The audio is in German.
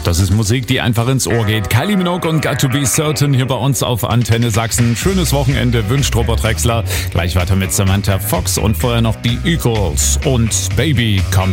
Das ist Musik, die einfach ins Ohr geht. Kylie Minogue und Got to Be Certain hier bei uns auf Antenne Sachsen. Schönes Wochenende wünscht Robert Drexler. Gleich weiter mit Samantha Fox und vorher noch die Eagles und Baby kommt.